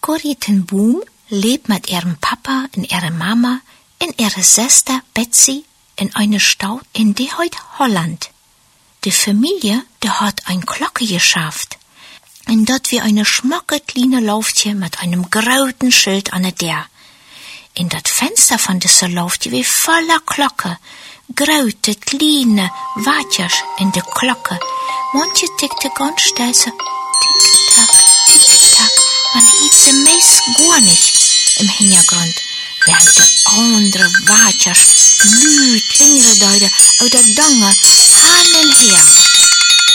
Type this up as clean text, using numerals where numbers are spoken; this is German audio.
Corrie ten Boom lebt mit ihrem Papa und ihrer Mama und ihrer Schwester Betsy in einer Stadt in die heute Holland. Die Familie, die hat ein Glocke geschafft. Und dort wie eine schmacke kleine Lauftje mit einem grauten Schild an der. In dat Fenster von dieser Lauftje wie voller Glocke, graute, kleine Watjes in de Glocke. Manche tickte ganz still so, tick-tack, tick-tack. Man hielt sie meist gar nicht im Hintergrund, während de andere Watjes lüd klingere deuten oder dange, hin und her.